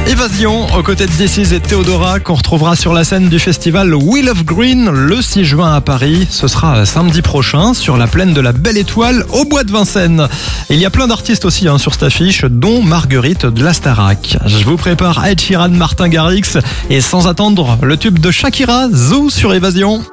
Évasion aux côtés de This Is et Théodora qu'on retrouvera sur la scène du festival Wheel of Green le 6 juin à Paris. Ce sera samedi prochain sur la plaine de la Belle Étoile au bois de Vincennes. Il y a plein d'artistes aussi sur cette affiche, dont Marguerite de la Starac. Je vous prépare Ed Sheeran, Martin Garrix et sans attendre le tube de Shakira, Zoo sur Évasion.